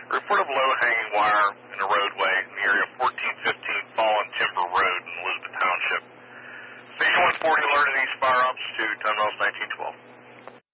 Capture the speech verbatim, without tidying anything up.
Report of low-hanging wire in a roadway in the area of fourteen fifteen Fallen Timber Road in Elizabeth Township. Station one forty alerted these fire ops to ten miles nineteen twelve.